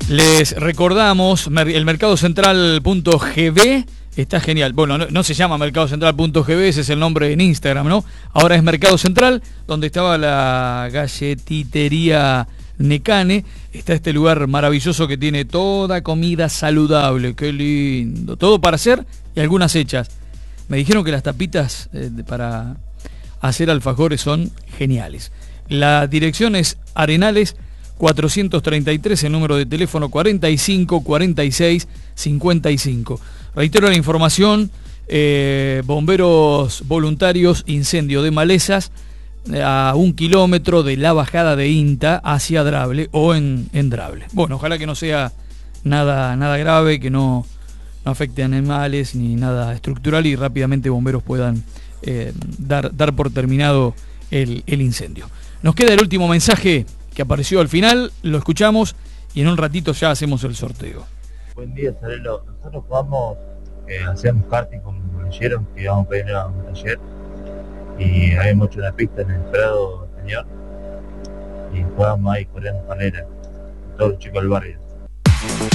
Les recordamos, el mercadocentral.gb está genial. Bueno, no se llama mercadocentral.gb, ese es el nombre en Instagram, ¿no? Ahora es Mercado Central, donde estaba la galletitería Necane. Está este lugar maravilloso que tiene toda comida saludable. Qué lindo. Todo para hacer y algunas hechas. Me dijeron que las tapitas para hacer alfajores son geniales. La dirección es Arenales 433, el número de teléfono 45 46 55. Reitero la información, bomberos voluntarios, incendio de malezas a 1 kilómetro de la bajada de INTA hacia Drable o en Drable. Bueno, ojalá que no sea nada grave, que no afecte a animales ni nada estructural y rápidamente bomberos puedan dar por terminado el incendio. Nos queda el último mensaje que apareció al final, lo escuchamos y en un ratito ya hacemos el sorteo. Buen día, Sarelo. Nosotros jugamos, hacíamos karting con bolilleros que íbamos a pedir a un taller y habíamos hecho una pista en el Prado Señor y jugábamos ahí corriendo escaleras, todos los chicos del barrio.